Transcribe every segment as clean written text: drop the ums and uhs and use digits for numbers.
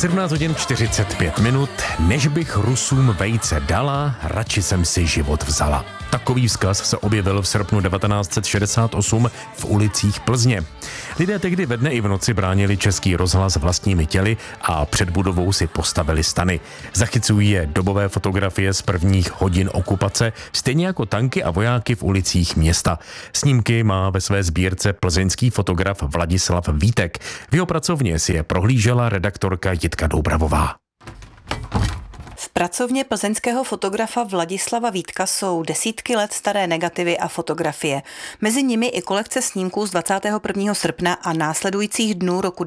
17 hodin 45 minut. Než bych Rusům vejce dala, radši jsem si život vzala. Takový vzkaz se objevil v srpnu 1968 v ulicích Plzně. Lidé tehdy ve dne i v noci bránili Český rozhlas vlastními těly a před budovou si postavili stany. Zachycují je dobové fotografie z prvních hodin okupace, stejně jako tanky a vojáky v ulicích města. Snímky má ve své sbírce plzeňský fotograf Vladislav Vítek. V jeho pracovně si je prohlížela redaktorka Jitka Doubravová. V pracovně plzeňského fotografa Vladislava Vítka jsou desítky let staré negativy a fotografie. Mezi nimi i kolekce snímků z 21. srpna a následujících dnů roku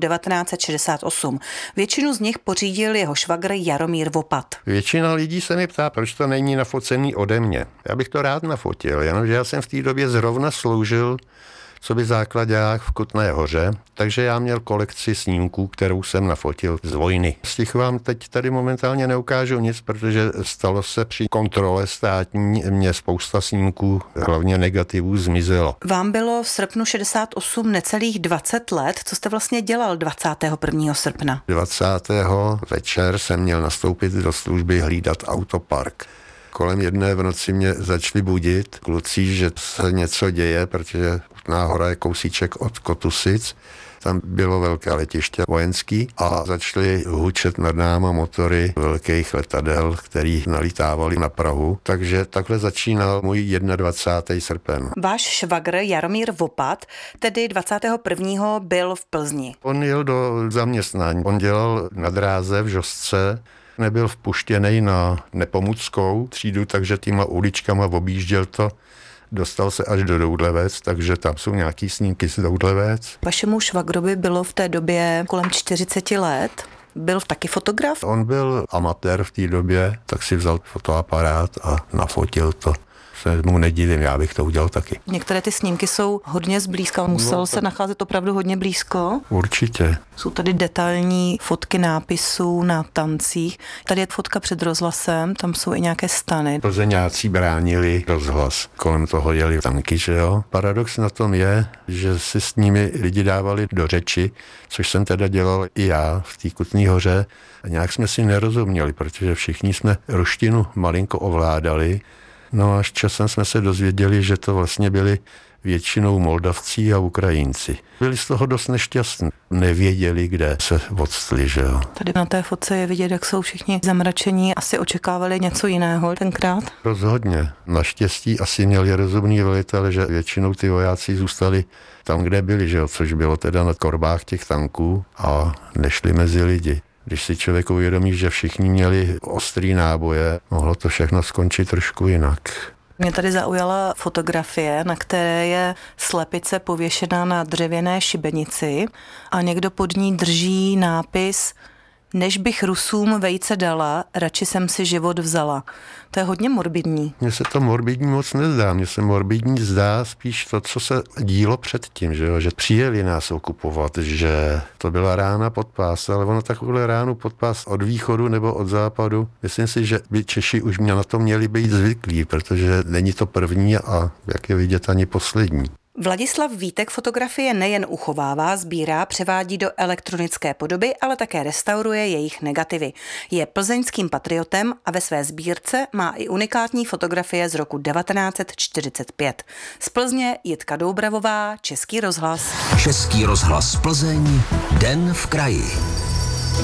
1968. Většinu z nich pořídil jeho švagr Jaromír Vopat. Většina lidí se mi ptá, proč to není nafocený ode mě. Já bych to rád nafotil, jenomže já jsem v té době zrovna sloužil coby základák v Kutné Hoře, takže já měl kolekci snímků, kterou jsem nafotil z vojny. Z těch vám teď tady momentálně neukážu nic, protože stalo se při kontrole státní, mě spousta snímků, hlavně negativů, zmizelo. Vám bylo v srpnu 68 necelých 20 let. Co jste vlastně dělal 21. srpna? 20. večer jsem měl nastoupit do služby hlídat autopark. Kolem 1 v noci mě začali budit kluci, že se něco děje, protože Kutná Hora je kousíček od Kotusic. Tam bylo velké letiště vojenský a začaly hučet nad náma motory velkých letadel, který nalítávali na Prahu. Takže takhle začínal můj 21. srpen. Váš švagr Jaromír Vopat tedy 21. byl v Plzni. On jel do zaměstnání. On dělal na dráze v Žostce. Nebyl vpuštěný na Nepomuckou třídu, takže týma uličkama objížděl to. Dostal se až do Doudlevec, takže tam jsou nějaký snímky z Doudlevec. Vašemu švagrovi bylo v té době kolem 40 let. Byl taky fotograf? On byl amatér v té době, tak si vzal fotoaparát a nafotil to. Se mu nedivím, já bych to udělal taky. Některé ty snímky jsou hodně zblízka, musel se nacházet opravdu hodně blízko. Určitě. Jsou tady detailní fotky nápisů na tancích. Tady je fotka před rozhlasem, tam jsou i nějaké stany. Plzeňáci bránili rozhlas, kolem toho jeli tanky, že jo. Paradox na tom je, že si s nimi lidi dávali do řeči, což jsem teda dělal i já v té Kutné Hoře. A nějak jsme si nerozuměli, protože všichni jsme ruštinu malinko ovládali. No až časem jsme se dozvěděli, že to vlastně byli většinou Moldavci a Ukrajinci. Byli z toho dost nešťastní. Nevěděli, kde se odstli, že jo. Tady na té fotce je vidět, jak jsou všichni zamračení. Asi očekávali něco jiného tenkrát? Rozhodně. Naštěstí asi měli rozumný velitel, že většinou ty vojáci zůstali tam, kde byli, že jo, což bylo teda na korbách těch tanků a nešli mezi lidi. Když si člověk uvědomí, že všichni měli ostrý náboje, mohlo to všechno skončit trošku jinak. Mě tady zaujala fotografie, na které je slepice pověšená na dřevěné šibenici a někdo pod ní drží nápis Než bych Rusům vejce dala, radši jsem si život vzala. To je hodně morbidní. Mně se to morbidní moc nezdá. Mně se morbidní zdá spíš to, co se dílo předtím, že přijeli nás okupovat, že to byla rána pod pás, ale ono takovou ránu pod pás od východu nebo od západu. Myslím si, že by Češi už na to měli být zvyklí, protože není to první a jak je vidět ani poslední. Vladislav Vítek fotografie nejen uchovává, sbírá, převádí do elektronické podoby, ale také restauruje jejich negativy. Je plzeňským patriotem a ve své sbírce má i unikátní fotografie z roku 1945. Z Plzně Jitka Doubravová, Český rozhlas. Český rozhlas Plzeň, Den v kraji.